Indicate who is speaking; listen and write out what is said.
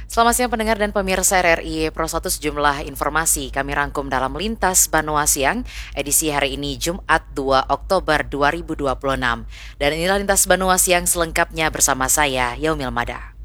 Speaker 1: Selamat siang pendengar dan pemirsa RRI Pro 1, sejumlah informasi kami rangkum dalam Lintas Banua Siang, edisi hari ini Jumat 2 Oktober 2026. Dan inilah Lintas Banua Siang selengkapnya bersama saya, Yaumil Mada.